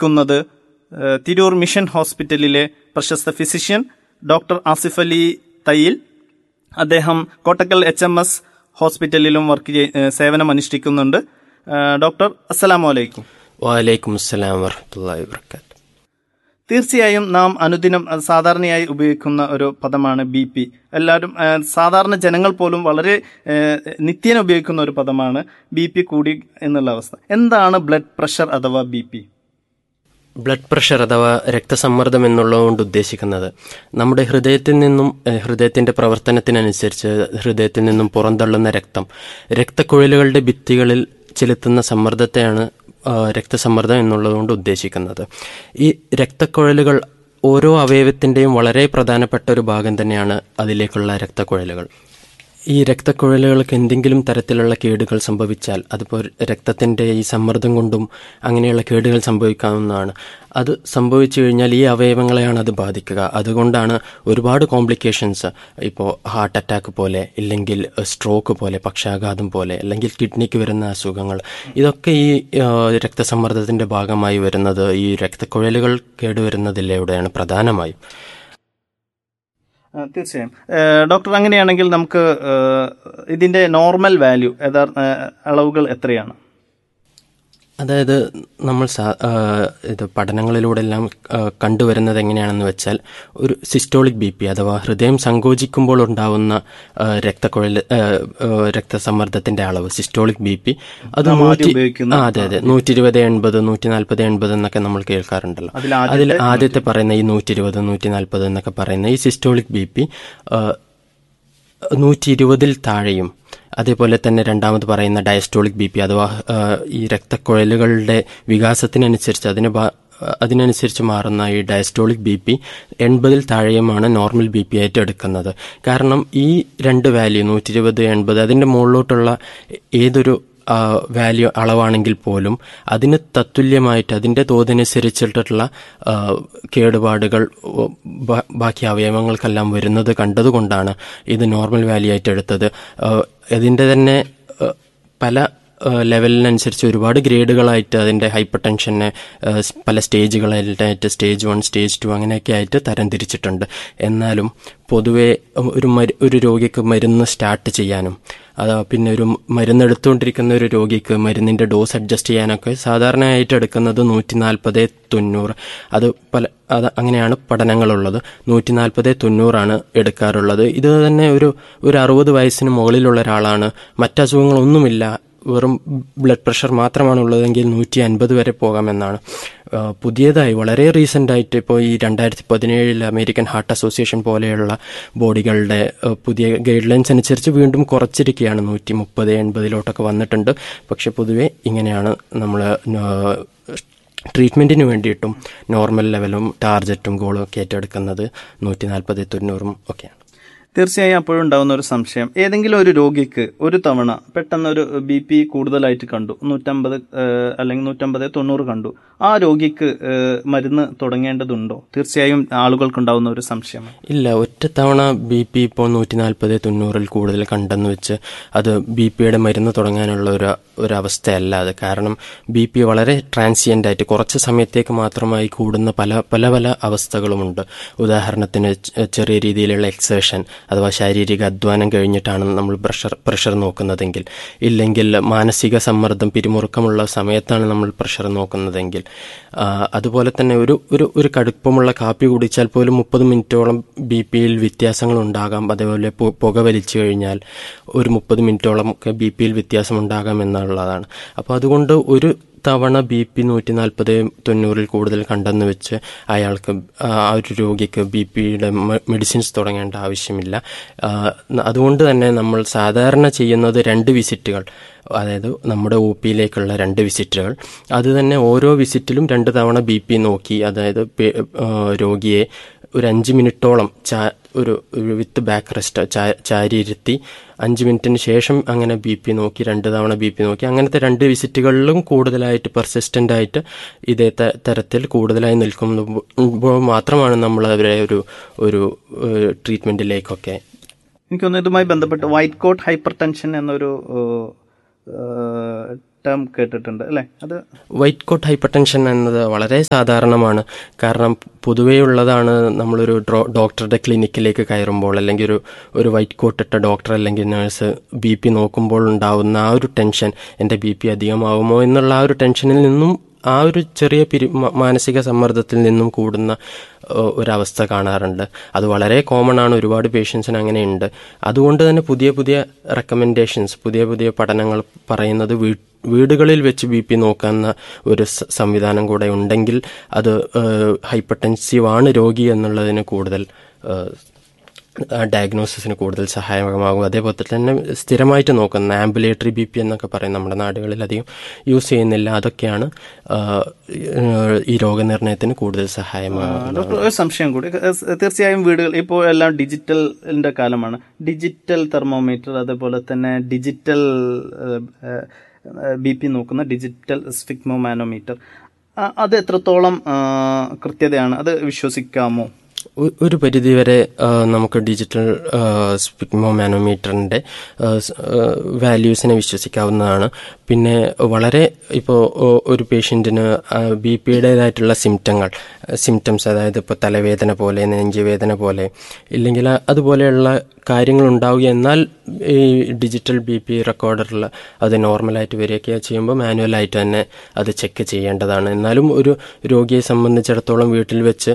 സംസാരിക്കുന്നത് തിരൂർ മിഷൻ ഹോസ്പിറ്റലിലെ പ്രശസ്ത ഫിസിഷ്യൻ ഡോക്ടർ ആസിഫ് അലി തയ്യിൽ. അദ്ദേഹം കോട്ടക്കൽ HMS ഹോസ്പിറ്റലിലും സേവനമനുഷ്ഠിക്കുന്നുണ്ട്. ഡോക്ടർ, അസ്സലാമു അലൈക്കും. വഅലൈക്കും അസ്സലാം വറഹ്മത്തുള്ളാഹി വബറകാതുഹു. തീർച്ചയായും നാം അനുദിനം സാധാരണയായി ഉപയോഗിക്കുന്ന ഒരു പദമാണ് BP. എല്ലാവരും സാധാരണ ജനങ്ങൾ പോലും വളരെ നിത്യേന ഉപയോഗിക്കുന്ന ഒരു പദമാണ് BP കൂടി എന്നുള്ള അവസ്ഥ. എന്താണ് ബ്ലഡ് പ്രഷർ അഥവാ BP? ബ്ലഡ് പ്രഷർ അഥവാ രക്തസമ്മർദ്ദം എന്നുള്ളതുകൊണ്ട് ഉദ്ദേശിക്കുന്നത് നമ്മുടെ ഹൃദയത്തിൽ നിന്നും ഹൃദയത്തിന്റെ പ്രവർത്തനത്തിനനുസരിച്ച് ഹൃദയത്തിൽ നിന്നും പുറന്തള്ളുന്ന രക്തക്കുഴലുകളുടെ ഭിത്തികളിൽ ചെലുത്തുന്ന സമ്മർദ്ദത്തെയാണ് രക്തസമ്മർദ്ദം എന്നുള്ളതുകൊണ്ട് ഉദ്ദേശിക്കുന്നത്. ഈ രക്തക്കുഴലുകൾ ഓരോ അവയവത്തിന്റെയും വളരെ പ്രധാനപ്പെട്ട ഒരു ഭാഗം തന്നെയാണ് അതിലേക്കുള്ള രക്തക്കുഴലുകൾ. ഈ രക്തക്കുഴലുകൾക്ക് എന്തെങ്കിലും തരത്തിലുള്ള കേടുകൾ സംഭവിച്ചാൽ, അതിപ്പോൾ രക്തത്തിന്റെ ഈ സമ്മർദ്ദം കൊണ്ടും അങ്ങനെയുള്ള കേടുകൾ സംഭവിക്കാവുന്നതാണ്. അത് സംഭവിച്ചു കഴിഞ്ഞാൽ ഈ അവയവങ്ങളെയാണ് അത് ബാധിക്കുക. അതുകൊണ്ടാണ് ഒരുപാട് കോംപ്ലിക്കേഷൻസ്, ഇപ്പോൾ ഹാർട്ട് അറ്റാക്ക് പോലെ, ഇല്ലെങ്കിൽ സ്ട്രോക്ക് പോലെ, പക്ഷാഘാതം പോലെ, അല്ലെങ്കിൽ കിഡ്നിക്ക് വരുന്ന അസുഖങ്ങൾ, ഇതൊക്കെ ഈ രക്തസമ്മർദ്ദത്തിന്റെ ഭാഗമായി വരുന്നത് ഈ രക്തക്കുഴലുകൾ കേടുവരുന്നതിലൂടെയാണ് പ്രധാനമായും. തീർച്ചയായും ഡോക്ടർ, അങ്ങനെയാണെങ്കിൽ നമുക്ക് ഇതിന്റെ നോർമൽ വാല്യൂ അളവുകൾ എത്രയാണ്? അതായത് നമ്മൾ ഇത് പഠനങ്ങളിലൂടെല്ലാം കണ്ടുവരുന്നത് എങ്ങനെയാണെന്ന് വെച്ചാൽ, ഒരു സിസ്റ്റോളിക് BP അഥവാ ഹൃദയം സങ്കോചിക്കുമ്പോൾ ഉണ്ടാവുന്ന രക്തസമ്മർദ്ദത്തിന്റെ അളവ്, സിസ്റ്റോളിക് BP, അത് 120/80 140/80 എന്നൊക്കെ നമ്മൾ കേൾക്കാറുണ്ടല്ലോ. അതിൽ ആദ്യത്തെ പറയുന്ന ഈ 120 140 എന്നൊക്കെ പറയുന്ന ഈ സിസ്റ്റോളിക് BP 120 താഴെയും, അതേപോലെ തന്നെ രണ്ടാമത് പറയുന്ന ഡയസ്റ്റോളിക് BP അഥവാ ഈ രക്തക്കുഴലുകളുടെ വികാസത്തിനനുസരിച്ച് അതിനനുസരിച്ച് മാറുന്ന ഈ ഡയസ്റ്റോളിക് BP 80 താഴെയുമാണ് നോർമൽ BP ആയിട്ട് എടുക്കുന്നത്. കാരണം ഈ രണ്ട് വാല്യൂ 120 80 അതിന്റെ മുകളിലോട്ടുള്ള ഏതൊരു വാല്യൂ അളവാണെങ്കിൽ പോലും അതിന് തത്തുല്യമായിട്ട് അതിന്റെ തോതനുസരിച്ചിട്ടുള്ള കേടുപാടുകൾ ബാക്കി അവയവങ്ങൾക്കെല്ലാം വരുന്നത് കണ്ടതുകൊണ്ടാണ് ഇത് നോർമൽ വാല്യൂ ആയിട്ട് എടുത്തത്. ഇതിന്റെ തന്നെ പല ലെവലിനനുസരിച്ച് ഒരുപാട് ഗ്രേഡുകളായിട്ട് അതിന്റെ ഹൈപ്പർ ടെൻഷനെ പല സ്റ്റേജുകളായിട്ട് സ്റ്റേജ് 1 സ്റ്റേജ് 2 അങ്ങനെയൊക്കെ ആയിട്ട് തരംതിരിച്ചിട്ടുണ്ട്. എന്നാലും പൊതുവെ ഒരു രോഗിക്ക് മരുന്ന് സ്റ്റാർട്ട് ചെയ്യാനും പിന്നെ ഒരു മരുന്ന് എടുത്തുകൊണ്ടിരിക്കുന്ന ഒരു രോഗിക്ക് മരുന്നിന്റെ ഡോസ് അഡ്ജസ്റ്റ് ചെയ്യാനൊക്കെ സാധാരണയായിട്ട് എടുക്കുന്നത് 140/90. അത് അങ്ങനെയാണ് പഠനങ്ങളുള്ളത്. 140/90 എടുക്കാറുള്ളത്. ഇത് തന്നെ ഒരു 60 വയസ്സിന് മുകളിലുള്ള ഒരാളാണ്, മറ്റസുഖങ്ങളൊന്നുമില്ല, വെറും ബ്ലഡ് പ്രഷർ മാത്രമാണ് ഉള്ളതെങ്കിൽ 150 വരെ പോകാമെന്നാണ്. പുതിയതായി വളരെ റീസെന്റ് ആയിട്ട് ഇപ്പോൾ ഈ 2017 അമേരിക്കൻ ഹാർട്ട് അസോസിയേഷൻ പോലെയുള്ള ബോഡികളുടെ പുതിയ ഗൈഡ് ലൈൻസ് അനുസരിച്ച് വീണ്ടും കുറച്ചിരിക്കുകയാണ്. 130/80 വന്നിട്ടുണ്ട്. പക്ഷെ പൊതുവെ ഇങ്ങനെയാണ് നമ്മൾ ട്രീറ്റ്മെന്റിന് വേണ്ടിയിട്ടും നോർമൽ ലെവലും ടാർജറ്റും ഗോളും ഒക്കെ ഏറ്റെടുക്കുന്നത് 140/90 ഒക്കെയാണ്. തീർച്ചയായും അപ്പോഴുണ്ടാകുന്ന ഒരു സംശയം, ഏതെങ്കിലും ഒരു രോഗിക്ക് ഒരു തവണ പെട്ടെന്നൊരു BP കൂടുതലായിട്ട് കണ്ടു, 150 അല്ലെങ്കിൽ 150/90 കണ്ടു, ആ രോഗിക്ക് മരുന്ന് തുടങ്ങേണ്ടതുണ്ടോ? തീർച്ചയായും ആളുകൾക്കുണ്ടാവുന്ന ഒരു സംശയം. ഇല്ല, ഒറ്റ തവണ BP ഇപ്പോൾ 140/90 കൂടുതൽ കണ്ടെന്ന് വെച്ച് അത് BPയുടെ മരുന്ന് തുടങ്ങാനുള്ള ഒരു അവസ്ഥയല്ല അത്. കാരണം BP വളരെ ട്രാൻസിയന്റ് ആയിട്ട് കുറച്ച് സമയത്തേക്ക് മാത്രമായി കൂടുന്ന പല അവസ്ഥകളുമുണ്ട്. ഉദാഹരണത്തിന് ചെറിയ രീതിയിലുള്ള എക്സേഷൻ അഥവാ ശാരീരിക അധ്വാനം കഴിഞ്ഞിട്ടാണ് നമ്മൾ പ്രഷർ നോക്കുന്നതെങ്കിൽ, ഇല്ലെങ്കിൽ മാനസിക സമ്മർദ്ദം പിരിമുറുക്കമുള്ള സമയത്താണ് നമ്മൾ പ്രഷർ നോക്കുന്നതെങ്കിൽ, അതുപോലെ തന്നെ ഒരു കടുപ്പമുള്ള കാപ്പി കുടിച്ചാൽ പോലും 30 മിനിറ്റോളം BPയിൽ വ്യത്യാസങ്ങൾ ഉണ്ടാകാം. അതേപോലെ പുക വലിച്ചു കഴിഞ്ഞാൽ ഒരു 30 മിനിറ്റോളം ഒക്കെ BPയിൽ വ്യത്യാസം ഉണ്ടാകാം എന്നുള്ളതാണ്. അപ്പോൾ അതുകൊണ്ട് ഒരു തവണ BP 140/90 കൂടുതൽ കണ്ടെന്ന് വെച്ച് അയാൾക്ക് ആ ഒരു രോഗിക്ക് BPയുടെ മെഡിസിൻസ് തുടങ്ങേണ്ട ആവശ്യമില്ല. അതുകൊണ്ട് തന്നെ നമ്മൾ സാധാരണ ചെയ്യുന്നത് 2 വിസിറ്റുകൾ, അതായത് നമ്മുടെ OPയിലേക്കുള്ള 2 വിസിറ്റുകൾ, അത് തന്നെ ഓരോ വിസിറ്റിലും 2 തവണ BP നോക്കി, അതായത് രോഗിയെ ഒരു 5 മിനിറ്റോളം ഒരു വിത്ത് ബാക്ക് റെസ്റ്റ് ചാരിയിരുത്തി 5 മിനിറ്റിന് ശേഷം അങ്ങനെ BP നോക്കി, 2 തവണ BP നോക്കി, അങ്ങനത്തെ 2 വിസിറ്റുകളിലും കൂടുതലായിട്ട് പെർസിസ്റ്റന്റ് ആയിട്ട് ഇതേ തരത്തിൽ കൂടുതലായി നിൽക്കുമ്പോൾ മാത്രമാണ് നമ്മൾ അവരെ ഒരു ട്രീറ്റ്മെന്റിലേക്കൊക്കെ. എനിക്കൊന്ന് ഇതുമായി ബന്ധപ്പെട്ട് വൈറ്റ് കോട്ട് ഹൈപ്പർ ടെൻഷൻ എന്നൊരു ടേം കേട്ടിട്ടുണ്ട് അല്ലേ? അത് വൈറ്റ് കോട്ട് ഹൈപ്പർ ടെൻഷൻ എന്നത് വളരെ സാധാരണമാണ്. കാരണം പൊതുവേ ഉള്ളതാണ്. നമ്മളൊരു ഡോക്ടറുടെ ക്ലിനിക്കിലേക്ക് കയറുമ്പോൾ അല്ലെങ്കിൽ ഒരു വൈറ്റ് കോട്ട് ഇട്ട ഡോക്ടർ അല്ലെങ്കിൽ നഴ്സ് BP നോക്കുമ്പോൾ ഉണ്ടാവുന്ന ആ ഒരു ടെൻഷൻ, എൻ്റെ BP അധികമാവുമോ എന്നുള്ള ആ ഒരു ടെൻഷനിൽ നിന്നും ആ ഒരു ചെറിയ മാനസിക സമ്മർദ്ദത്തിൽ നിന്നും കൂടുന്ന ഒരവസ്ഥ കാണാറുണ്ട്. അത് വളരെ കോമൺ ആണ്, ഒരുപാട് പേഷ്യൻസിന് അങ്ങനെയുണ്ട്. അതുകൊണ്ട് തന്നെ പുതിയ പുതിയ റെക്കമെൻഡേഷൻസ്, പുതിയ പുതിയ പഠനങ്ങൾ പറയുന്നത് വീടുകളിൽ വെച്ച് BP നോക്കാവുന്ന ഒരു സംവിധാനം കൂടെ ഉണ്ടെങ്കിൽ അത് ഹൈപ്പർ ടെൻസീവ് ആണ് രോഗി എന്നുള്ളതിന് കൂടുതൽ ഡയഗ്നോസിസിന് കൂടുതൽ സഹായകമാകും. അതേപോലെ തന്നെ സ്ഥിരമായിട്ട് നോക്കുന്ന ആംബുലേറ്ററി BP എന്നൊക്കെ പറയും, നമ്മുടെ നാടുകളിൽ അധികം യൂസ് ചെയ്യുന്നില്ല. അതൊക്കെയാണ് ഈ രോഗനിർണയത്തിന് കൂടുതൽ സഹായമാകുന്നത്. ഡോക്ടർ, ഒരു സംശയം കൂടി. തീർച്ചയായും വീടുകൾ ഇപ്പോൾ എല്ലാം ഡിജിറ്റലിന്റെ കാലമാണ്. ഡിജിറ്റൽ തെർമോമീറ്റർ, അതേപോലെ തന്നെ ഡിജിറ്റൽ BP നോക്കുന്ന ഡിജിറ്റൽ സ്ഫിഗ്മോമാനോമീറ്റർ, അത് എത്രത്തോളം കൃത്യതയാണ്? അത് വിശ്വസിക്കാമോ? ഒരു പരിധിവരെ നമുക്ക് ഡിജിറ്റൽ സ്ഫിഗ്മോമാനോമീറ്ററിൻ്റെ വാല്യൂസിനെ വിശ്വസിക്കാവുന്നതാണ്. പിന്നെ വളരെ ഇപ്പോൾ ഒരു പേഷ്യൻറ്റിന് BPയുടേതായിട്ടുള്ള സിംറ്റംസ്, അതായത് ഇപ്പോൾ തലവേദന പോലെ, നെഞ്ചുവേദന പോലെ, ഇല്ലെങ്കിൽ അതുപോലെയുള്ള കാര്യങ്ങളുണ്ടാവുക, എന്നാൽ ഈ ഡിജിറ്റൽ BP റെക്കോർഡറിൽ അത് നോർമലായിട്ട് വരികയൊക്കെ ചെയ്യുമ്പോൾ മാനുവലായിട്ട് തന്നെ അത് ചെക്ക് ചെയ്യേണ്ടതാണ്. എന്നാലും ഒരു രോഗിയെ സംബന്ധിച്ചിടത്തോളം വീട്ടിൽ വെച്ച്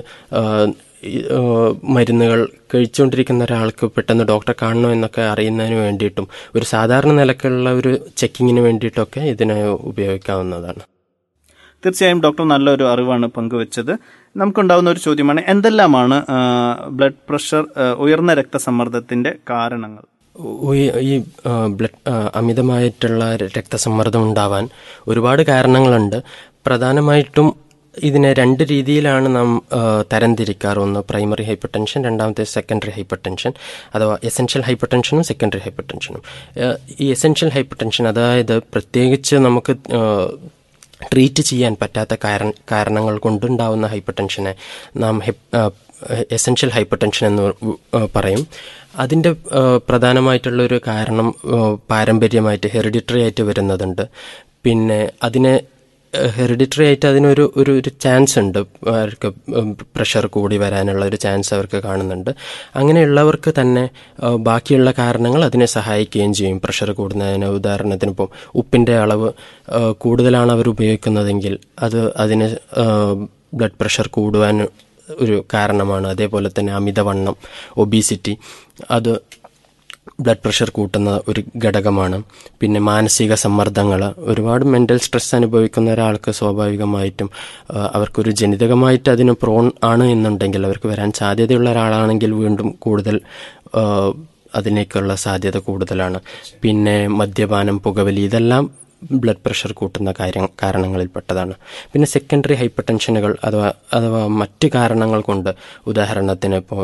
മരുന്നുകൾ കഴിച്ചുകൊണ്ടിരിക്കുന്ന ഒരാൾക്ക് പെട്ടെന്ന് ഡോക്ടറെ കാണണോ എന്നൊക്കെ അറിയുന്നതിന് വേണ്ടിയിട്ടും ഒരു സാധാരണ നിലക്കുള്ള ഒരു ചെക്കിങ്ങിന് വേണ്ടിയിട്ടൊക്കെ ഇതിനെ ഉപയോഗിക്കാവുന്നതാണ്. തീർച്ചയായും ഡോക്ടർ നല്ലൊരു അറിവാണ് പങ്കുവച്ചത്. നമുക്കുണ്ടാകുന്ന ഒരു ചോദ്യമാണ്, എന്തെല്ലാമാണ് ബ്ലഡ് പ്രഷർ, ഉയർന്ന രക്തസമ്മർദ്ദത്തിന്റെ കാരണങ്ങൾ? ഈ അമിതമായിട്ടുള്ള രക്തസമ്മർദ്ദം ഉണ്ടാവാൻ ഒരുപാട് കാരണങ്ങളുണ്ട്. പ്രധാനമായിട്ടും ഇതിനെ രണ്ട് രീതിയിലാണ് നാം തരംതിരിക്കാറ്. ഒന്ന് പ്രൈമറി ഹൈപ്പർ ടെൻഷൻ, രണ്ടാമത്തെ സെക്കൻഡറി ഹൈപ്പർ ടെൻഷൻ, അഥവാ എസെൻഷ്യൽ ഹൈപ്പർ ടെൻഷനും സെക്കൻഡറി ഹൈപ്പർ ടെൻഷനും. ഈ എസെൻഷ്യൽ ഹൈപ്പർ ടെൻഷൻ, അതായത് പ്രത്യേകിച്ച് നമുക്ക് ട്രീറ്റ് ചെയ്യാൻ പറ്റാത്ത കാരണങ്ങൾ കൊണ്ടുണ്ടാവുന്ന ഹൈപ്പർ ടെൻഷനെ നാം എസെൻഷ്യൽ ഹൈപ്പർ ടെൻഷൻ എന്ന് പറയും. അതിൻ്റെ പ്രധാനമായിട്ടുള്ളൊരു കാരണം പാരമ്പര്യമായിട്ട് ഹെറിഡിറ്ററി ആയിട്ട് വരുന്നതുണ്ട്. പിന്നെ ഹെറിഡിറ്ററി ആയിട്ട് അതിനൊരു ഒരു ചാൻസ് ഉണ്ട്, അവർക്ക് പ്രഷർ കൂടി വരാനുള്ള ഒരു ചാൻസ് അവർക്ക് കാണുന്നുണ്ട്. അങ്ങനെയുള്ളവർക്ക് തന്നെ ബാക്കിയുള്ള കാരണങ്ങൾ അതിനെ സഹായിക്കുകയും ചെയ്യും പ്രഷർ കൂടുന്നതിന്. ഉദാഹരണത്തിന് ഇപ്പം ഉപ്പിൻ്റെ അളവ് കൂടുതലാണ് അവർ ഉപയോഗിക്കുന്നതെങ്കിൽ അത് അതിന് ബ്ലഡ് പ്രഷർ കൂടുവാൻ ഒരു കാരണമാണ്. അതേപോലെ തന്നെ അമിതവണ്ണം, ഒബീസിറ്റി, അത് ബ്ലഡ് പ്രഷർ കൂട്ടുന്ന ഒരു ഘടകമാണ്. പിന്നെ മാനസിക സമ്മർദ്ദങ്ങൾ, ഒരുപാട് മെൻ്റൽ സ്ട്രെസ് അനുഭവിക്കുന്ന ഒരാൾക്ക് സ്വാഭാവികമായിട്ടും അവർക്കൊരു ജനിതകമായിട്ട് അതിന് പ്രോൺ ആണ് എന്നുണ്ടെങ്കിൽ, അവർക്ക് വരാൻ സാധ്യതയുള്ള ഒരാളാണെങ്കിൽ വീണ്ടും കൂടുതൽ അതിനേക്കുള്ള സാധ്യത കൂടുതലാണ്. പിന്നെ മദ്യപാനം, പുകവലി, ഇതെല്ലാം ബ്ലഡ് പ്രഷർ കൂട്ടുന്ന കാരണങ്ങളിൽപ്പെട്ടതാണ്. പിന്നെ സെക്കൻഡറി ഹൈപ്പർ ടെൻഷനുകൾ അഥവാ മറ്റ് കാരണങ്ങൾ കൊണ്ട്, ഉദാഹരണത്തിന് ഇപ്പോൾ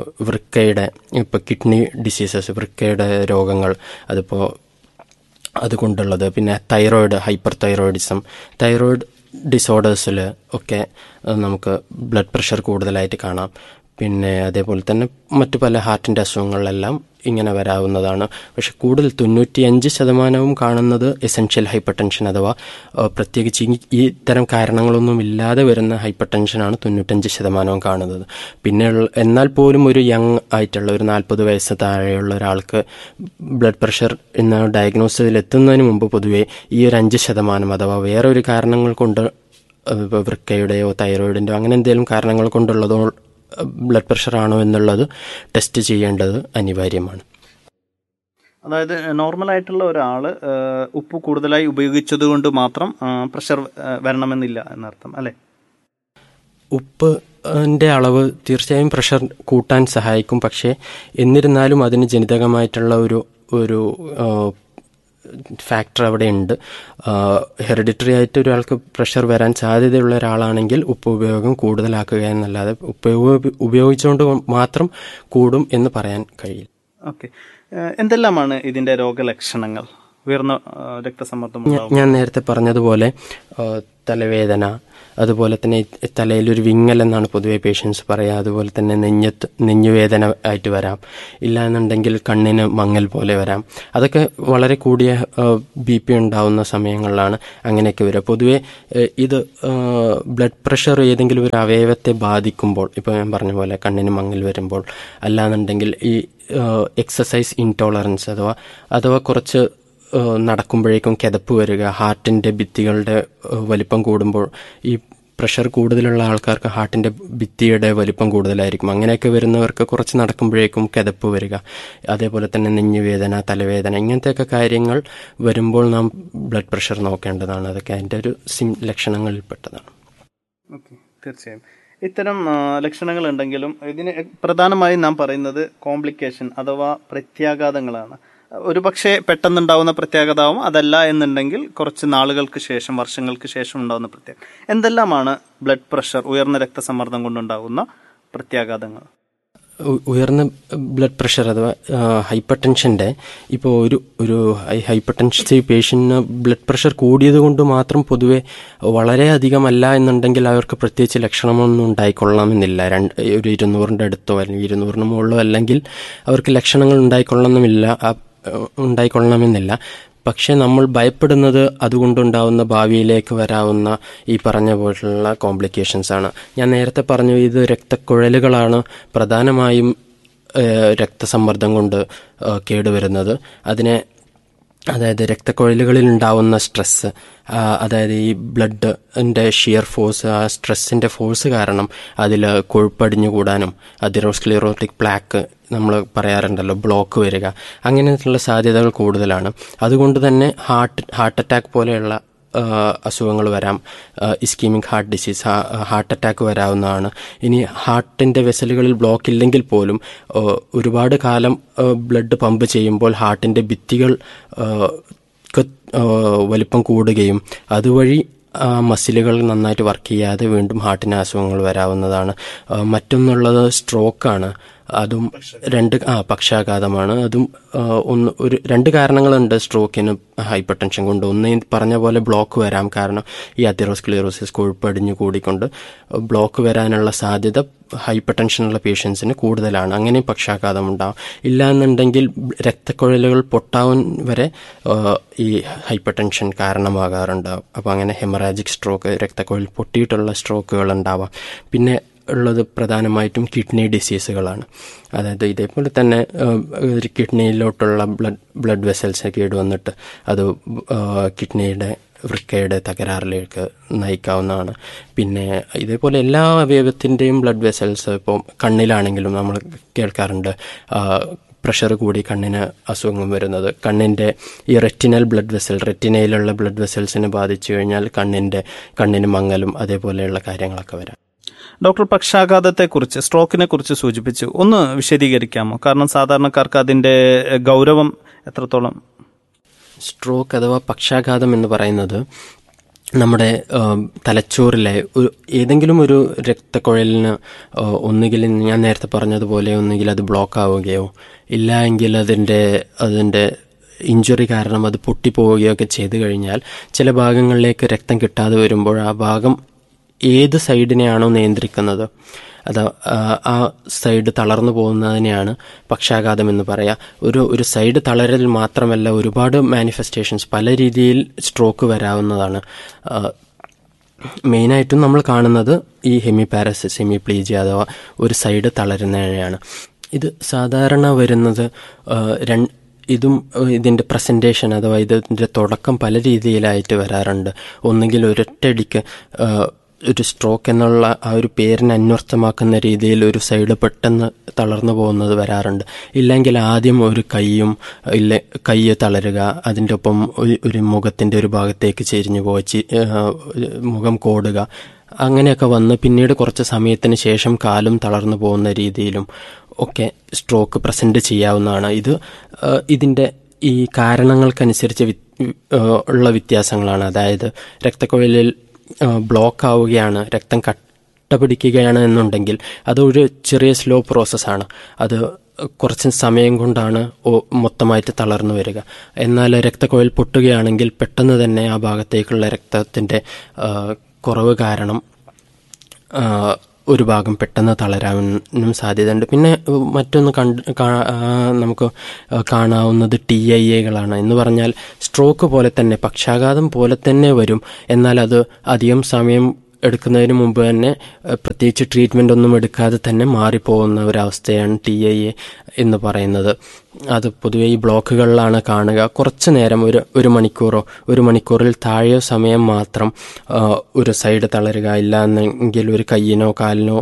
കിഡ്നി ഡിസീസസ്, വൃക്കയുടെ രോഗങ്ങൾ, അതുകൊണ്ടുള്ളത്. പിന്നെ തൈറോയിഡ്, ഹൈപ്പർ തൈറോയിഡിസം, തൈറോയിഡ് ഡിസോർഡേഴ്സിൽ ഒക്കെ നമുക്ക് ബ്ലഡ് പ്രഷർ കൂടുതലായിട്ട് കാണാം. പിന്നെ അതേപോലെ തന്നെ മറ്റു പല ഹാർട്ടിൻ്റെ അസുഖങ്ങളിലെല്ലാം ഇങ്ങനെ വരാവുന്നതാണ്. പക്ഷെ കൂടുതൽ 95% കാണുന്നത് എസെൻഷ്യൽ ഹൈപ്പർ ടെൻഷൻ, അഥവാ പ്രത്യേകിച്ച് ഈ തരം കാരണങ്ങളൊന്നും ഇല്ലാതെ വരുന്ന ഹൈപ്പർ ടെൻഷനാണ് 95% കാണുന്നത്. പിന്നെ എന്നാൽ പോലും ഒരു യങ് ആയിട്ടുള്ള ഒരു 40 വയസ്സ് താഴെയുള്ള ഒരാൾക്ക് ബ്ലഡ് പ്രഷർ എന്ന ഡയഗ്നോസിസിൽ എത്തുന്നതിന് മുമ്പ് പൊതുവെ ഈ ഒരു 5%, അഥവാ വേറെ ഒരു കാരണങ്ങൾ കൊണ്ട്, വൃക്കയുടെയോ തൈറോയിഡിൻ്റെയോ അങ്ങനെ എന്തെങ്കിലും കാരണങ്ങൾ കൊണ്ടുള്ളതോ ബ്ലഡ് പ്രഷർ ആണോ എന്നുള്ളത് ടെസ്റ്റ് ചെയ്യേണ്ടത് അനിവാര്യമാണ്. അതായത് നോർമലായിട്ടുള്ള ഒരാൾ ഉപ്പ് കൂടുതലായി ഉപയോഗിച്ചത് കൊണ്ട് മാത്രം പ്രഷർ വരണമെന്നില്ല എന്നർത്ഥം അല്ലേ? ഉപ്പിൻ്റെ അളവ് തീർച്ചയായും പ്രഷർ കൂട്ടാൻ സഹായിക്കും. പക്ഷേ എന്നിരുന്നാലും അതിന് ജനിതകമായിട്ടുള്ള ഒരു ഫാക്ടർ അവിടെ ഉണ്ട്. ഹെറിഡിറ്ററി ആയിട്ട് ഒരാൾക്ക് പ്രഷർ വരാൻ സാധ്യതയുള്ള ഒരാളാണെങ്കിൽ ഉപ്പ് ഉപയോഗം കൂടുതലാക്കുക എന്നല്ലാതെ ഉപ്പ് ഉപയോഗിച്ചുകൊണ്ട് മാത്രം കൂടും എന്ന് പറയാൻ കഴിയില്ല. ഓക്കെ, എന്തെല്ലാമാണ് ഇതിൻ്റെ രോഗലക്ഷണങ്ങൾ? ഉയർന്ന രക്തസമ്മർദ്ദം, ഞാൻ നേരത്തെ പറഞ്ഞതുപോലെ തലവേദന, അതുപോലെ തന്നെ തലയിലൊരു വിങ്ങൽ എന്നാണ് പൊതുവെ പേഷ്യൻസ് പറയുക. അതുപോലെ തന്നെ നെഞ്ഞുവേദന ആയിട്ട് വരാം. ഇല്ലാന്നുണ്ടെങ്കിൽ കണ്ണിന് മങ്ങൽ പോലെ വരാം. അതൊക്കെ വളരെ കൂടിയ BP ഉണ്ടാവുന്ന സമയങ്ങളിലാണ് അങ്ങനെയൊക്കെ വരിക. പൊതുവെ ഇത് ബ്ലഡ് പ്രഷർ ഏതെങ്കിലും ഒരു അവയവത്തെ ബാധിക്കുമ്പോൾ, ഇപ്പോൾ ഞാൻ പറഞ്ഞ പോലെ കണ്ണിന് മങ്ങൽ വരുമ്പോൾ, അല്ലാന്നുണ്ടെങ്കിൽ ഈ എക്സസൈസ് ഇൻടോളറൻസ് അഥവാ കുറച്ച് നടക്കുമ്പോഴേക്കും കിതപ്പ് വരിക, ഹാർട്ടിൻ്റെ ഭിത്തികളുടെ വലിപ്പം കൂടുമ്പോൾ, ഈ പ്രഷർ കൂടുതലുള്ള ആൾക്കാർക്ക് ഹാർട്ടിൻ്റെ ഭിത്തിയുടെ വലിപ്പം കൂടുതലായിരിക്കും. അങ്ങനെയൊക്കെ വരുന്നവർക്ക് കുറച്ച് നടക്കുമ്പോഴേക്കും കിതപ്പ് വരിക, അതേപോലെ തന്നെ നെഞ്ഞുവേദന, തലവേദന, ഇങ്ങനത്തെയൊക്കെ കാര്യങ്ങൾ വരുമ്പോൾ നാം ബ്ലഡ് പ്രഷർ നോക്കേണ്ടതാണ്. അതൊക്കെ അതിൻ്റെ ഒരു ലക്ഷണങ്ങളിൽപ്പെട്ടതാണ്. ഓക്കെ, തീർച്ചയായും ഇത്തരം ലക്ഷണങ്ങൾ ഉണ്ടെങ്കിലും ഇതിന് പ്രധാനമായും നാം പറയുന്നത് കോംപ്ലിക്കേഷൻ അഥവാ പ്രത്യാഘാതങ്ങളാണ്. ഒരു പക്ഷേ പെട്ടെന്നുണ്ടാവുന്ന പ്രത്യാഘാതമാവും, അതല്ല എന്നുണ്ടെങ്കിൽ കുറച്ച് നാളുകൾക്ക് ശേഷം, വർഷങ്ങൾക്ക് ശേഷം ഉണ്ടാകുന്ന പ്രത്യാഘാതം. എന്തെല്ലാമാണ് ബ്ലഡ് പ്രഷർ, ഉയർന്ന രക്തസമ്മർദ്ദം കൊണ്ടുണ്ടാകുന്ന പ്രത്യാഘാതങ്ങൾ? ഉയർന്ന ബ്ലഡ് പ്രഷർ അഥവാ ഹൈപ്പർ ടെൻഷൻ്റെ ഇപ്പോൾ ഒരു ഹൈപ്പർ ടെൻസീവ് പേഷ്യൻറ്റിന് ബ്ലഡ് പ്രഷർ കൂടിയത് കൊണ്ട് മാത്രം പൊതുവെ വളരെയധികമല്ല എന്നുണ്ടെങ്കിൽ അവർക്ക് പ്രത്യേകിച്ച് ലക്ഷണമൊന്നും ഉണ്ടായിക്കൊള്ളണമെന്നില്ല. ഒരു 200-ൻ്റെ അടുത്തോ അല്ലെങ്കിൽ 200-ന് മുകളിലോ അല്ലെങ്കിൽ അവർക്ക് ലക്ഷണങ്ങൾ ഉണ്ടായിക്കൊള്ളണമെന്നില്ല. പക്ഷെ നമ്മൾ ഭയപ്പെടുന്നത് അതുകൊണ്ടുണ്ടാവുന്ന ഭാവിയിലേക്ക് വരാവുന്ന ഈ പറഞ്ഞ പോലുള്ള കോംപ്ലിക്കേഷൻസ് ആണ്. ഞാൻ നേരത്തെ പറഞ്ഞു, ഇത് രക്തക്കുഴലുകളാണ് പ്രധാനമായും രക്തസമ്മർദ്ദം കൊണ്ട് കേടുവരുന്നത്. അതായത് രക്തക്കുഴലുകളിൽ ഉണ്ടാവുന്ന സ്ട്രെസ്സ്, അതായത് ഈ ബ്ലഡിൻ്റെ ഷിയർ ഫോഴ്സ്, ആ സ്ട്രെസ്സിൻ്റെ ഫോഴ്സ് കാരണം അതിൽ കൊഴുപ്പടിഞ്ഞു കൂടാനും അതിറോസ്ക്ലിറോട്ടിക് പ്ലാക്ക് നമ്മൾ പറയാറുണ്ടല്ലോ, ബ്ലോക്ക് വരിക, അങ്ങനെയുള്ള സാധ്യതകൾ കൂടുതലാണ്. അതുകൊണ്ട് തന്നെ ഹാർട്ട് അറ്റാക്ക് പോലെയുള്ള അസുഖങ്ങൾ വരാം. Ischemic heart disease, heart attack വരാവുന്നതാണ്. ഇനി ഹാർട്ടിൻ്റെ വെസലുകളിൽ ബ്ലോക്ക് ഇല്ലെങ്കിൽ പോലും ഒരുപാട് കാലം ബ്ലഡ് പമ്പ് ചെയ്യുമ്പോൾ ഹാർട്ടിൻ്റെ ഭിത്തികൾ വലിപ്പം കൂടുകയും അതുവഴി മസിലുകൾ നന്നായിട്ട് വർക്ക് ചെയ്യാതെ വീണ്ടും ഹാർട്ടിന് അസുഖങ്ങൾ വരാവുന്നതാണ്. മറ്റൊന്നുള്ളത് സ്ട്രോക്കാണ്. അതും പക്ഷാഘാതമാണ്. അതും രണ്ട് കാരണങ്ങളുണ്ട് സ്ട്രോക്കിന് ഹൈപ്പർ ടെൻഷൻ കൊണ്ട്. ഒന്ന് പറഞ്ഞ പോലെ ബ്ലോക്ക് വരാം, കാരണം ഈ അതിറോസ്ക്ലിറോസിസ് കൊഴുപ്പടിഞ്ഞു കൂടിക്കൊണ്ട് ബ്ലോക്ക് വരാനുള്ള സാധ്യത ഹൈപ്പർ ടെൻഷനുള്ള പേഷ്യൻസിന് കൂടുതലാണ്. അങ്ങനെ പക്ഷാഘാതം ഉണ്ടാവും. ഇല്ലാന്നുണ്ടെങ്കിൽ രക്തക്കുഴലുകൾ പൊട്ടാൻ വരെ ഈ ഹൈപ്പർ ടെൻഷൻ കാരണമാകാറുണ്ട്. അപ്പോൾ അങ്ങനെ ഹെമറാജിക് സ്ട്രോക്ക്, രക്തക്കുഴൽ പൊട്ടിയിട്ടുള്ള സ്ട്രോക്കുകൾ ഉണ്ടാവാം. പിന്നെ ഉള്ളത് പ്രധാനമായിട്ടും കിഡ്നി ഡിസീസുകളാണ്. അതായത് ഇതേപോലെ തന്നെ കിഡ്നിയിലോട്ടുള്ള ബ്ലഡ് വെസൽസ് കേടുവന്നിട്ട് അത് കിഡ്നിയുടെ വൃക്കയുടെ തകരാറിലേക്ക് നയിക്കാവുന്നതാണ്. പിന്നെ ഇതേപോലെ എല്ലാ അവയവത്തിൻ്റെയും ബ്ലഡ് വെസൽസ്, ഇപ്പോൾ കണ്ണിലാണെങ്കിലും നമ്മൾ കേൾക്കാറുണ്ട് പ്രഷർ കൂടി കണ്ണിന് അസുഖം വരുന്നത്. കണ്ണിൻ്റെ ഈ റെറ്റിനൽ ബ്ലഡ് വെസൽ, റെറ്റിനയിലുള്ള ബ്ലഡ് വെസൽസിനെ ബാധിച്ചു കഴിഞ്ഞാൽ കണ്ണിന് മങ്ങലും അതേപോലെയുള്ള കാര്യങ്ങളൊക്കെ വരാം. ഡോക്ടർ, പക്ഷാഘാതത്തെക്കുറിച്ച്, സ്ട്രോക്കിനെ കുറിച്ച് സൂചിപ്പിച്ചു, ഒന്ന് വിശദീകരിക്കാമോ? കാരണം സാധാരണക്കാർക്ക് അതിൻ്റെ ഗൗരവം എത്രത്തോളം? സ്ട്രോക്ക് അഥവാ പക്ഷാഘാതം എന്ന് പറയുന്നത് നമ്മുടെ തലച്ചോറിലെ ഏതെങ്കിലും ഒരു രക്തക്കുഴലിന് ഒന്നുകിൽ ഞാൻ നേരത്തെ പറഞ്ഞതുപോലെ ഒന്നുകിൽ അത് ബ്ലോക്ക് ആവുകയോ ഇല്ല എങ്കിൽ അതിൻ്റെ ഇഞ്ചുറി കാരണം അത് പൊട്ടിപ്പോവുകയോ ഒക്കെ ചെയ്തു കഴിഞ്ഞാൽ ചില ഭാഗങ്ങളിലേക്ക് രക്തം കിട്ടാതെ വരുമ്പോൾ ആ ഭാഗം ഏത് സൈഡിനെയാണോ നിയന്ത്രിക്കുന്നത് അത് ആ സൈഡ് തളർന്നു പോകുന്നതിനെയാണ് പക്ഷാഘാതം എന്ന് പറയാം. ഒരു സൈഡ് തളരൽ മാത്രമല്ല, ഒരുപാട് മാനിഫെസ്റ്റേഷൻസ്, പല രീതിയിൽ സ്ട്രോക്ക് വരാവുന്നതാണ്. മെയിനായിട്ടും നമ്മൾ കാണുന്നത് ഈ ഹെമിപാരസിസ്, ഹെമിപ്ലീജിയ അഥവാ ഒരു സൈഡ് തളരുന്നതിനെയാണ്. ഇത് സാധാരണ വരുന്നത് ഇതിൻ്റെ പ്രസൻറ്റേഷൻ അഥവാ ഇതിൻ്റെ തുടക്കം പല രീതിയിലായിട്ട് വരാറുണ്ട്. ഒന്നുകിൽ ഒരൊറ്റയടിക്ക് ഒരു സ്ട്രോക്ക് എന്നുള്ള ആ ഒരു പേരിനെ അന്വർത്ഥമാക്കുന്ന രീതിയിൽ ഒരു സൈഡ് പെട്ടെന്ന് തളർന്നു പോകുന്നത് വരാറുണ്ട്. ഇല്ലെങ്കിൽ ആദ്യം ഒരു കൈ തളരുക, അതിൻ്റെ ഒപ്പം ഒരു മുഖത്തിൻ്റെ ഒരു ഭാഗത്തേക്ക് ചെരിഞ്ഞു പോയി മുഖം കോടുക, അങ്ങനെയൊക്കെ വന്ന് പിന്നീട് കുറച്ച് സമയത്തിന് ശേഷം കാലും തളർന്നു പോകുന്ന രീതിയിലും ഒക്കെ സ്ട്രോക്ക് പ്രസൻറ്റ് ചെയ്യാവുന്നതാണ്. ഇതിൻ്റെ ഈ കാരണങ്ങൾക്കനുസരിച്ച് ഉള്ള വ്യത്യാസങ്ങളാണ്. അതായത് രക്തക്കുഴലിൽ ബ്ലോക്ക് ആവുകയാണ്, രക്തം കട്ട പിടിക്കുകയാണ് എന്നുണ്ടെങ്കിൽ അതൊരു ചെറിയ സ്ലോ പ്രോസസ്സാണ്. അത് കുറച്ച് സമയം കൊണ്ടാണ് മൊത്തമായിട്ട് തളർന്നു വരിക. എന്നാൽ രക്തക്കുഴൽ പൊട്ടുകയാണെങ്കിൽ പെട്ടെന്ന് തന്നെ ആ ഭാഗത്തേക്കുള്ള രക്തത്തിൻ്റെ കുറവ് കാരണം ഒരു ഭാഗം പെട്ടെന്ന് തളരാനും സാധ്യതയുണ്ട്. പിന്നെ മറ്റൊന്ന് നമുക്ക് കാണാവുന്നത് TIA-കളാണ്. എന്ന് പറഞ്ഞാൽ സ്ട്രോക്ക് പോലെ തന്നെ, പക്ഷാഘാതം പോലെ തന്നെ വരും. എന്നാൽ അത് അധികം സമയം എടുക്കുന്നതിന് മുമ്പ് തന്നെ, പ്രത്യേകിച്ച് ട്രീറ്റ്മെൻ്റ് ഒന്നും എടുക്കാതെ തന്നെ മാറിപ്പോകുന്ന ഒരവസ്ഥയാണ് TIA എന്ന് പറയുന്നത്. അത് പൊതുവെ ഈ ബ്ലോക്കുകളിലാണ് കാണുക. കുറച്ച് നേരം, ഒരു മണിക്കൂറോ ഒരു മണിക്കൂറിൽ താഴെയോ സമയം മാത്രം ഒരു സൈഡ് തളരുക, ഇല്ല എന്നെങ്കിൽ ഒരു കയ്യിനോ കാലിനോ,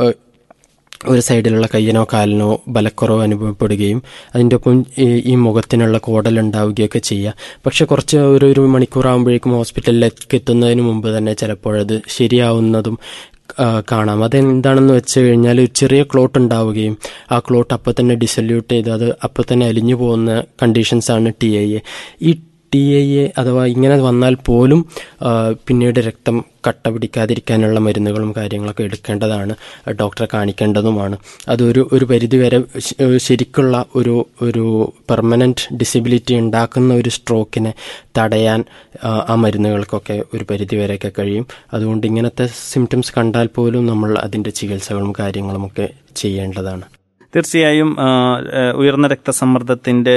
ഒരു സൈഡിലുള്ള കയ്യിനോ കാലിനോ ബലക്കുറവ് അനുഭവപ്പെടുകയും അതിൻ്റെ ഒപ്പം ഈ മുഖത്തിനുള്ള കോടലുണ്ടാവുകയൊക്കെ ചെയ്യുക. പക്ഷെ കുറച്ച് ഒരു മണിക്കൂറാകുമ്പോഴേക്കും ഹോസ്പിറ്റലിലേക്ക് എത്തുന്നതിന് മുമ്പ് തന്നെ ചിലപ്പോഴത് ശരിയാവുന്നതും കാണാം. അതെന്താണെന്ന് വെച്ച് കഴിഞ്ഞാൽ, ഒരു ചെറിയ ക്ലോട്ട് ഉണ്ടാവുകയും ആ ക്ലോട്ട് അപ്പോൾ തന്നെ ഡിസൊല്യൂട്ട് ചെയ്ത് അത് അപ്പോൾ തന്നെ അലിഞ്ഞു പോകുന്ന കണ്ടീഷൻസാണ് TIA. ഈ TIA അഥവാ ഇങ്ങനെ വന്നാൽ പോലും പിന്നീട് രക്തം കട്ട പിടിക്കാതിരിക്കാനുള്ള മരുന്നുകളും കാര്യങ്ങളൊക്കെ എടുക്കേണ്ടതാണ്, ഡോക്ടറെ കാണിക്കേണ്ടതുമാണ്. അതൊരു പരിധിവരെ ശരിക്കുള്ള ഒരു പെർമനൻറ്റ് ഡിസബിലിറ്റി ഉണ്ടാക്കുന്ന ഒരു സ്ട്രോക്കിനെ തടയാൻ ആ മരുന്നുകൾക്കൊക്കെ ഒരു പരിധിവരെയൊക്കെ കഴിയും. അതുകൊണ്ട് ഇങ്ങനത്തെ സിംറ്റംസ് കണ്ടാൽ പോലും നമ്മൾ അതിൻ്റെ ചികിത്സകളും കാര്യങ്ങളുമൊക്കെ ചെയ്യേണ്ടതാണ്. തീർച്ചയായും ഉയർന്ന രക്തസമ്മർദ്ദത്തിൻ്റെ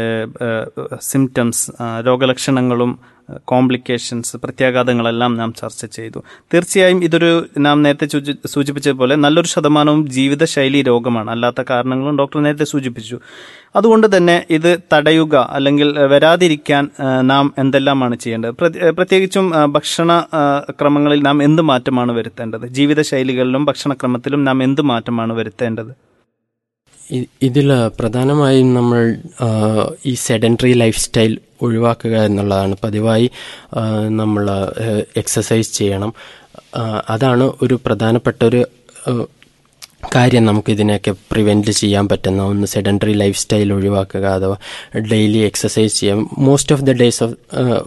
സിംറ്റംസ്, രോഗലക്ഷണങ്ങളും കോംപ്ലിക്കേഷൻസ്, പ്രത്യാഘാതങ്ങളെല്ലാം നാം ചർച്ച ചെയ്തു. തീർച്ചയായും ഇതൊരു, നാം നേരത്തെ സൂചിപ്പിച്ചതുപോലെ നല്ലൊരു ശതമാനവും ജീവിതശൈലി രോഗമാണ്, അല്ലാത്ത കാരണങ്ങളും ഡോക്ടർ നേരത്തെ സൂചിപ്പിച്ചു. അതുകൊണ്ട് തന്നെ ഇത് തടയുക അല്ലെങ്കിൽ വരാതിരിക്കാൻ നാം എന്തെല്ലാമാണ് ചെയ്യേണ്ടത്? പ്രത്യേകിച്ചും ഭക്ഷണ ക്രമങ്ങളിൽ നാം എന്ത് മാറ്റമാണ് വരുത്തേണ്ടത്? ജീവിതശൈലികളിലും ഭക്ഷണക്രമത്തിലും നാം എന്ത് മാറ്റമാണ് വരുത്തേണ്ടത്? ഇതിൽ പ്രധാനമായും നമ്മൾ ഈ സെഡൻറ്ററി ലൈഫ് സ്റ്റൈൽ ഒഴിവാക്കുക എന്നുള്ളതാണ്. പതിവായി നമ്മൾ എക്സസൈസ് ചെയ്യണം. അതാണ് ഒരു പ്രധാനപ്പെട്ട ഒരു കാര്യം നമുക്കിതിനെയൊക്കെ പ്രിവെൻറ്റ് ചെയ്യാൻ പറ്റുന്ന ഒന്ന്. സെഡൻറ്ററി ലൈഫ് സ്റ്റൈൽ ഒഴിവാക്കുക അഥവാ ഡെയിലി എക്സസൈസ് ചെയ്യാം. Most of the days of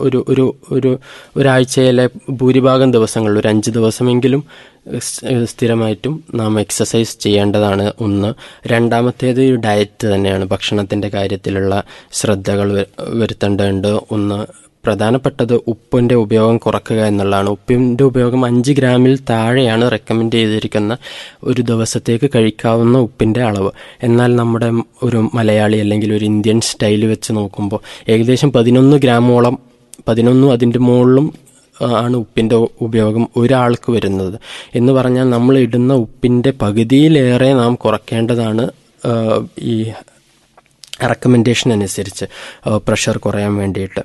ഒരാഴ്ചയിലെ ഭൂരിഭാഗം ദിവസങ്ങളിൽ ഒരു 5 ദിവസമെങ്കിലും സ്ഥിരമായിട്ടും നാം എക്സസൈസ് ചെയ്യേണ്ടതാണ് ഒന്ന്. രണ്ടാമത്തേത് ഡയറ്റ് തന്നെയാണ്. ഭക്ഷണത്തിൻ്റെ കാര്യത്തിലുള്ള ശ്രദ്ധകൾ വരുത്തേണ്ടതുണ്ട്. ഒന്ന് പ്രധാനപ്പെട്ടത് ഉപ്പിൻ്റെ ഉപയോഗം കുറയ്ക്കുക എന്നുള്ളതാണ്. ഉപ്പിൻ്റെ ഉപയോഗം 5 ഗ്രാമിൽ താഴെയാണ് റെക്കമെൻഡ് ചെയ്തിരിക്കുന്ന ഒരു ദിവസത്തേക്ക് കഴിക്കാവുന്ന ഉപ്പിൻ്റെ അളവ്. എന്നാൽ നമ്മുടെ ഒരു മലയാളി അല്ലെങ്കിൽ ഒരു ഇന്ത്യൻ സ്റ്റൈൽ വെച്ച് നോക്കുമ്പോൾ ഏകദേശം 11 ഗ്രാമോളം, 11 അതിൻ്റെ മുകളിലും ആണ് ഉപ്പിൻ്റെ ഉപയോഗം ഒരാൾക്ക് വരുന്നത്. എന്ന് പറഞ്ഞാൽ നമ്മൾ ഇടുന്ന ഉപ്പിൻ്റെ പകുതിയിലേറെ നാം കുറയ്ക്കേണ്ടതാണ് ഈ റെക്കമെൻഡേഷൻ അനുസരിച്ച് പ്രഷർ കുറയാൻ വേണ്ടിയിട്ട്.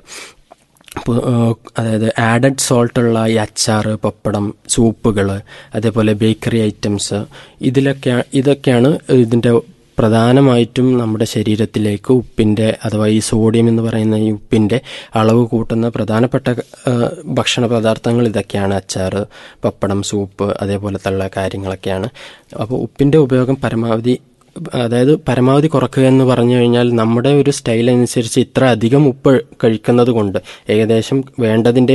അതായത് ആഡഡ് സോൾട്ടുള്ള ഈ അച്ചാർ, പപ്പടം, സൂപ്പുകൾ, അതേപോലെ ബേക്കറി ഐറ്റംസ്, ഇതൊക്കെയാണ് ഇതിൻ്റെ പ്രധാനമായിട്ടും നമ്മുടെ ശരീരത്തിലേക്ക് ഉപ്പിൻ്റെ അഥവാ ഈ സോഡിയം എന്ന് പറയുന്ന ഈ ഉപ്പിൻ്റെ അളവ് കൂട്ടുന്ന പ്രധാനപ്പെട്ട ഭക്ഷണ പദാർത്ഥങ്ങൾ ഇതൊക്കെയാണ്. അച്ചാർ, പപ്പടം, സൂപ്പ്, അതേപോലത്തുള്ള കാര്യങ്ങളൊക്കെയാണ്. അപ്പോൾ ഉപ്പിൻ്റെ ഉപയോഗം പരമാവധി കുറയ്ക്കുക എന്ന് പറഞ്ഞു കഴിഞ്ഞാൽ നമ്മുടെ ഒരു സ്റ്റൈൽ അനുസരിച്ച് ഇത്ര അധികം ഉപ്പ് കഴിക്കുന്നത് കൊണ്ട് ഏകദേശം വേണ്ടതിൻ്റെ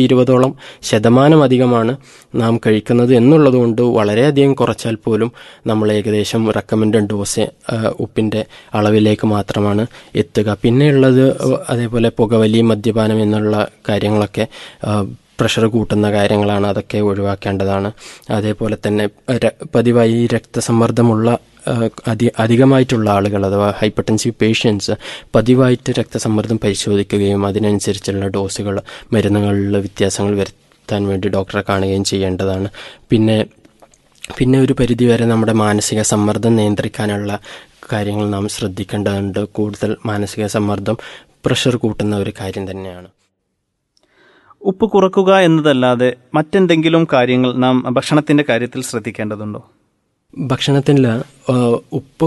120% അധികമാണ് നാം കഴിക്കുന്നത് എന്നുള്ളത് കൊണ്ട് വളരെയധികം കുറച്ചാൽ പോലും നമ്മൾ ഏകദേശം റെക്കമെൻഡഡ് ഡോസ് ഉപ്പിൻ്റെ അളവിലേക്ക് മാത്രമാണ് എത്തുക. പിന്നെയുള്ളത് അതേപോലെ പുകവലി, മദ്യപാനം എന്നുള്ള കാര്യങ്ങളൊക്കെ പ്രഷർ കൂട്ടുന്ന കാര്യങ്ങളാണ്. അതൊക്കെ ഒഴിവാക്കേണ്ടതാണ്. അതേപോലെ തന്നെ പതിവായി രക്തസമ്മർദ്ദമുള്ള അധികമായിട്ടുള്ള ആളുകൾ അഥവാ ഹൈപ്പർടെൻസീവ് പേഷ്യൻസ് പതിവായിട്ട് രക്തസമ്മർദ്ദം പരിശോധിക്കുകയും അതിനനുസരിച്ചുള്ള ഡോസുകൾ, മരുന്നുകളിൽ വ്യത്യാസങ്ങൾ വരുത്താൻ വേണ്ടി ഡോക്ടറെ കാണുകയും ചെയ്യേണ്ടതാണ്. പിന്നെ ഒരു പരിധിവരെ നമ്മുടെ മാനസിക സമ്മർദ്ദം നിയന്ത്രിക്കാനുള്ള കാര്യങ്ങൾ നാം ശ്രദ്ധിക്കേണ്ടതുണ്ട്. കൂടുതൽ മാനസിക സമ്മർദ്ദം പ്രഷർ കൂട്ടുന്ന ഒരു കാര്യം തന്നെയാണ്. ഉപ്പ് കുറക്കുക എന്നതല്ലാതെ മറ്റെന്തെങ്കിലും കാര്യങ്ങൾ നാം ഭക്ഷണത്തിന്റെ കാര്യത്തിൽ ശ്രദ്ധിക്കേണ്ടതുണ്ടോ? ഭക്ഷണത്തിൽ ഉപ്പ്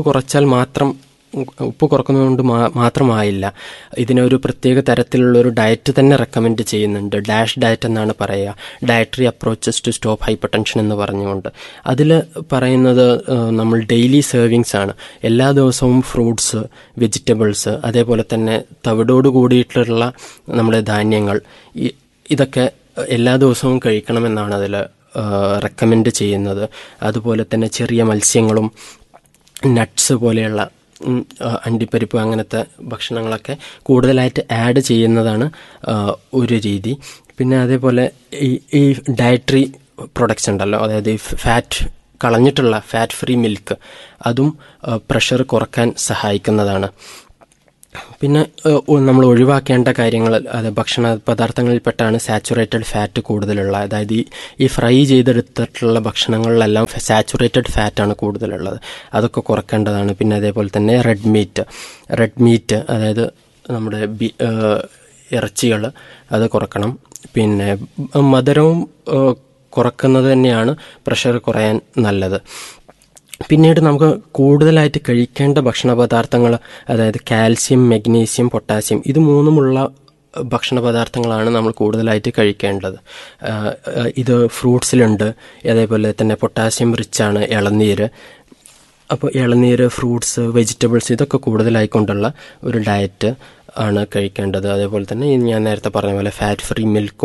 കുറക്കുന്നതുകൊണ്ട് മാത്രമായില്ല. ഇതിനൊരു പ്രത്യേക തരത്തിലുള്ളൊരു ഡയറ്റ് തന്നെ റെക്കമെൻഡ് ചെയ്യുന്നുണ്ട്. ഡാഷ് ഡയറ്റ് എന്നാണ് പറയുക. Dietary approaches to stop hyper tension എന്ന് പറഞ്ഞുകൊണ്ട്. അതിൽ പറയുന്നത് നമ്മൾ ഡെയിലി സെർവിങ്സ് ആണ്. എല്ലാ ദിവസവും ഫ്രൂട്ട്സ്, വെജിറ്റബിൾസ്, അതേപോലെ തന്നെ തവിടോട് കൂടിയിട്ടുള്ള നമ്മുടെ ധാന്യങ്ങൾ, ഇതൊക്കെ എല്ലാ ദിവസവും കഴിക്കണമെന്നാണ് അതിൽ റെക്കമെൻഡ് ചെയ്യുന്നത്. അതുപോലെ തന്നെ ചെറിയ മത്സ്യങ്ങളും നട്ട്സ് പോലെയുള്ള അണ്ടിപ്പരിപ്പ് അങ്ങനത്തെ ഭക്ഷണങ്ങളൊക്കെ കൂടുതലായിട്ട് ആഡ് ചെയ്യുന്നതാണ് ഒരു രീതി. പിന്നെ അതേപോലെ ഈ ഡയറ്ററി പ്രൊഡക്ട്സ് ഉണ്ടല്ലോ, അതായത് ഈ കളഞ്ഞിട്ടുള്ള ഫാറ്റ് ഫ്രീ മിൽക്ക്, അതും പ്രഷർ കുറക്കാൻ സഹായിക്കുന്നതാണ്. പിന്നെ നമ്മൾ ഒഴിവാക്കേണ്ട കാര്യങ്ങൾ, അത് ഭക്ഷണ പദാർത്ഥങ്ങളിൽപ്പെട്ടാണ് സാച്ചുറേറ്റഡ് ഫാറ്റ് കൂടുതലുള്ള, അതായത് ഈ ഫ്രൈ ചെയ്തെടുത്തിട്ടുള്ള ഭക്ഷണങ്ങളിലെല്ലാം സാച്ചുറേറ്റഡ് ഫാറ്റാണ് കൂടുതലുള്ളത്, അതൊക്കെ കുറക്കേണ്ടതാണ്. പിന്നെ അതേപോലെ തന്നെ റെഡ് മീറ്റ് അതായത് നമ്മുടെ ഇറച്ചികൾ അത് കുറക്കണം. പിന്നെ മധുരവും കുറക്കുന്നത് തന്നെയാണ് പ്രഷർ കുറയാൻ നല്ലത്. പിന്നീട് നമുക്ക് കൂടുതലായിട്ട് കഴിക്കേണ്ട ഭക്ഷണ പദാർത്ഥങ്ങൾ, അതായത് കാൽസ്യം, മഗ്നീഷ്യം, പൊട്ടാസ്യം, ഇത് മൂന്നുമുള്ള ഭക്ഷണ പദാർത്ഥങ്ങളാണ് നമ്മൾ കൂടുതലായിട്ട് കഴിക്കേണ്ടത്. ഇത് ഫ്രൂട്ട്സിലുണ്ട്. അതേപോലെ തന്നെ പൊട്ടാസ്യം റിച്ചാണ് ഇളനീര്. അപ്പോൾ ഇളനീര്, ഫ്രൂട്ട്സ്, വെജിറ്റബിൾസ്, ഇതൊക്കെ കൂടുതലായിക്കൊണ്ടുള്ള ഒരു ഡയറ്റ് ആണ് കഴിക്കേണ്ടത്. അതേപോലെ തന്നെ ഞാൻ നേരത്തെ പറഞ്ഞ പോലെ ഫാറ്റ് ഫ്രീ മിൽക്കും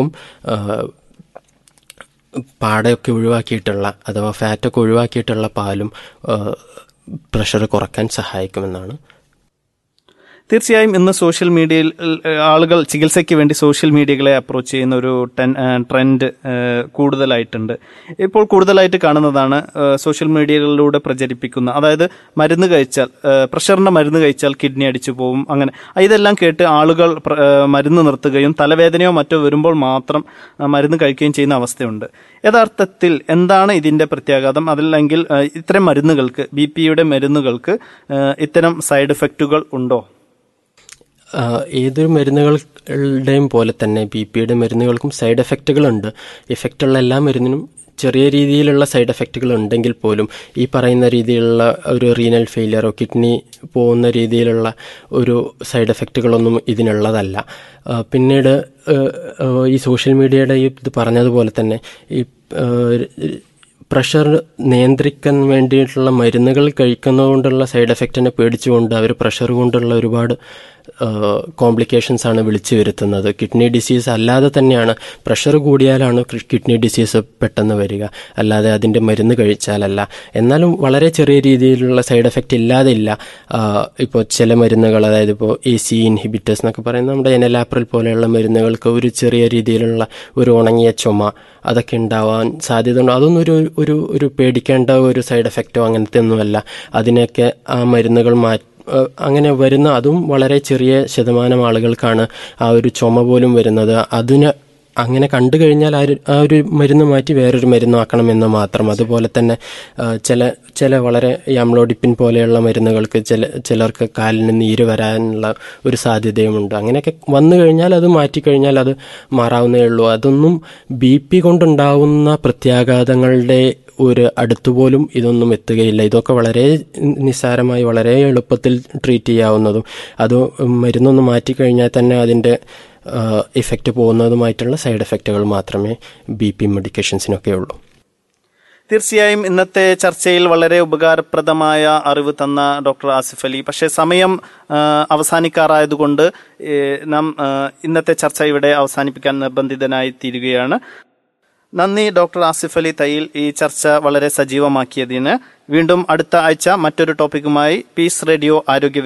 പാടയൊക്കെ ഒഴിവാക്കിയിട്ടുള്ള അഥവാ ഫാറ്റൊക്കെ ഒഴിവാക്കിയിട്ടുള്ള പാലും പ്രഷർ കുറക്കാൻ സഹായിക്കുമെന്നാണ്. തീർച്ചയായും ഇന്ന് സോഷ്യൽ മീഡിയയിൽ ആളുകൾ ചികിത്സയ്ക്ക് വേണ്ടി സോഷ്യൽ മീഡിയകളെ അപ്രോച്ച് ചെയ്യുന്ന ഒരു ട്രെൻഡ് കൂടുതലായിട്ടുണ്ട്. ഇപ്പോൾ കൂടുതലായിട്ട് കാണുന്നതാണ് സോഷ്യൽ മീഡിയകളിലൂടെ പ്രചരിപ്പിക്കുന്ന, അതായത് മരുന്ന് കഴിച്ചാൽ, പ്രഷറിൻ്റെ മരുന്ന് കഴിച്ചാൽ കിഡ്നി അടിച്ചു പോകും, അങ്ങനെ ഇതെല്ലാം കേട്ട് ആളുകൾ മരുന്ന് നിർത്തുകയും തലവേദനയോ മറ്റോ വരുമ്പോൾ മാത്രം മരുന്ന് കഴിക്കുകയും ചെയ്യുന്ന അവസ്ഥയുണ്ട്. യഥാർത്ഥത്തിൽ എന്താണ് ഇതിൻ്റെ പ്രത്യാഘാതം? അതല്ലെങ്കിൽ ഇത്തരം മരുന്നുകൾക്ക്, BP-യുടെ മരുന്നുകൾക്ക് ഇത്തരം സൈഡ് എഫക്റ്റുകൾ ഉണ്ടോ? ഏതൊരു മരുന്നുകളുടെയും പോലെ തന്നെ BP-യുടെ മരുന്നുകൾക്കും സൈഡ് എഫക്റ്റുകളുണ്ട്. എഫക്റ്റുള്ള എല്ലാ മരുന്നിനും ചെറിയ രീതിയിലുള്ള സൈഡ് എഫക്റ്റുകൾ ഉണ്ടെങ്കിൽ പോലും ഈ പറയുന്ന രീതിയിലുള്ള ഒരു റീനൽ ഫെയിലിയറോ കിഡ്നി പോകുന്ന രീതിയിലുള്ള ഒരു സൈഡ് എഫക്റ്റുകളൊന്നും ഇതിനുള്ളതല്ല. പിന്നീട് ഈ സോഷ്യൽ മീഡിയയുടെ ഇത് പറഞ്ഞതുപോലെ തന്നെ ഈ പ്രഷർ നിയന്ത്രിക്കാൻ വേണ്ടിയിട്ടുള്ള മരുന്നുകൾ കഴിക്കുന്നതുകൊണ്ടുള്ള സൈഡ് എഫക്റ്റിനെ പേടിച്ചുകൊണ്ട് അവർ പ്രഷർ കൊണ്ടുള്ള ഒരുപാട് കോംപ്ലിക്കേഷൻസ് ആണ് വിളിച്ചു വരുത്തുന്നത്. കിഡ്നി ഡിസീസ് അല്ലാതെ തന്നെയാണ്, പ്രഷർ കൂടിയാലാണ് കിഡ്നി ഡിസീസ് പെട്ടെന്ന് വരിക, അല്ലാതെ അതിൻ്റെ മരുന്ന് കഴിച്ചാലല്ല. എന്നാലും വളരെ ചെറിയ രീതിയിലുള്ള സൈഡ് എഫക്റ്റ് ഇല്ലാതെ ഇല്ല. ഇപ്പോൾ ചില മരുന്നുകൾ, അതായത് ഇപ്പോൾ ACE ഇൻഹിബിറ്റേഴ്സ് എന്നൊക്കെ പറയുന്ന നമ്മുടെ എനലാപ്രിൽ പോലെയുള്ള മരുന്നുകൾക്ക് ഒരു ചെറിയ രീതിയിലുള്ള ഒരു ഉണങ്ങിയ ചുമ അതൊക്കെ ഉണ്ടാവാൻ സാധ്യതയുണ്ട്. അതൊന്നും ഒരു പേടിക്കേണ്ട ഒരു സൈഡ് എഫക്റ്റോ അങ്ങനത്തെ ഒന്നുമല്ല. അതിനൊക്കെ ആ മരുന്നുകൾ അങ്ങനെ വരുന്ന, അതും വളരെ ചെറിയ ശതമാനം ആളുകൾക്കാണ് ആ ഒരു ചുമ പോലും വരുന്നത്. അതിന് അങ്ങനെ കണ്ടു കഴിഞ്ഞാൽ ആ ഒരു മരുന്ന് മാറ്റി വേറൊരു മരുന്നാക്കണമെന്ന് മാത്രം. അതുപോലെ തന്നെ ചില വളരെ അമ്ലോഡിപ്പിൻ പോലെയുള്ള മരുന്നുകൾക്ക് ചിലർക്ക് കാലിന് നീര് വരാനുള്ള ഒരു സാധ്യതയുമുണ്ട്. അങ്ങനെയൊക്കെ വന്നു കഴിഞ്ഞാൽ അത് മാറ്റിക്കഴിഞ്ഞാൽ അത് മാറാവുന്നേ ഉള്ളൂ. അതൊന്നും BP കൊണ്ടുണ്ടാവുന്ന പ്രത്യാഘാതങ്ങളുടെ ഒരു അടുത്തുപോലും ഇതൊന്നും എത്തുകയില്ല. ഇതൊക്കെ വളരെ നിസ്സാരമായി വളരെ എളുപ്പത്തിൽ ട്രീറ്റ് ചെയ്യാവുന്നതും, അത് മരുന്നൊന്ന് മാറ്റിക്കഴിഞ്ഞാൽ തന്നെ അതിൻ്റെ ഇഫക്റ്റ് പോകുന്നതുമായിട്ടുള്ള സൈഡ് എഫക്റ്റുകൾ മാത്രമേ BP മെഡിക്കേഷൻസിനൊക്കെ ഉള്ളൂ. തീർച്ചയായും ഇന്നത്തെ ചർച്ചയിൽ വളരെ ഉപകാരപ്രദമായ അറിവ് തന്ന ഡോക്ടർ ആസിഫ് അലി. പക്ഷേ സമയം അവസാനിക്കാറായതുകൊണ്ട് നാം ഇന്നത്തെ ചർച്ച ഇവിടെ അവസാനിപ്പിക്കാൻ നിർബന്ധിതനായി തീരുകയാണ്. നന്ദി ഡോക്ടർ ആസിഫ് അലി തയ്യിൽ, ഈ ചർച്ച വളരെ സജീവമാക്കിയതിന്. വീണ്ടും അടുത്ത ആഴ്ച മറ്റൊരു ടോപ്പിക്കുമായി പീസ് റേഡിയോ ആരോഗ്യ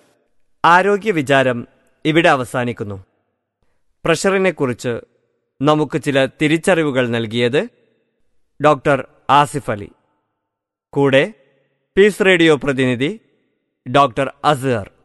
വിചാരം ഇവിടെ അവസാനിക്കുന്നു. പ്രഷറിനെ കുറിച്ച് നമുക്ക് ചില തിരിച്ചറിവുകൾ നൽകിയത് ഡോക്ടർ ആസിഫ് അലി. കൂടെ പീസ് റേഡിയോ പ്രതിനിധി ഡോക്ടർ അസ്ഹർ.